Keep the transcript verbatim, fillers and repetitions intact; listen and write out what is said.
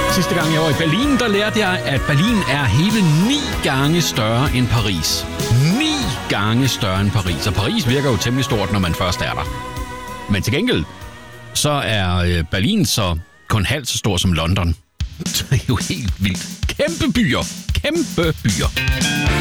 Sidste gang jeg var i Berlin, der lærte jeg, at Berlin er hele ni gange større end Paris. Ni gange større end Paris. Og Paris virker jo temmelig stort, når man først er der. Men til gengæld, så er Berlin så kun halvt så stor som London. Det er jo helt vildt. Kæmpe byer. Kæmpe byer.